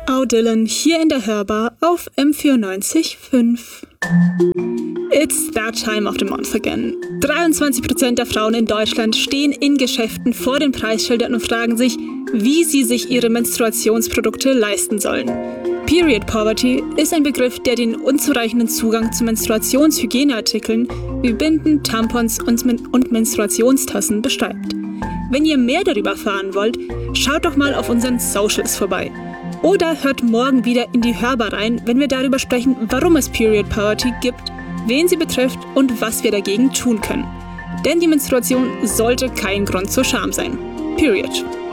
Au Dylan hier in der Hörbar auf M94.5. It's that time of the month again. 23% der Frauen in Deutschland stehen in Geschäften vor den Preisschildern und fragen sich, wie sie sich ihre Menstruationsprodukte leisten sollen. Period Poverty ist ein Begriff, der den unzureichenden Zugang zu Menstruationshygieneartikeln wie Binden, Tampons und Menstruationstassen beschreibt. Wenn ihr mehr darüber erfahren wollt, schaut doch mal auf unseren Socials vorbei. Oder hört morgen wieder in die Hörbar rein, wenn wir darüber sprechen, warum es Period Poverty gibt, wen sie betrifft und was wir dagegen tun können. Denn die Menstruation sollte kein Grund zur Scham sein. Period.